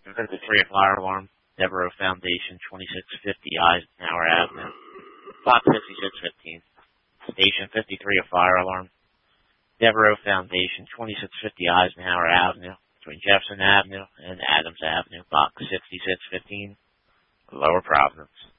53, a fire alarm. Devereaux Foundation, 2650 Eisenhower Avenue. Box 6615. Station 53, a fire alarm. Devereaux Foundation, 2650 Eisenhower Avenue, between Jefferson Avenue and Adams Avenue, Box 6615, Lower Providence.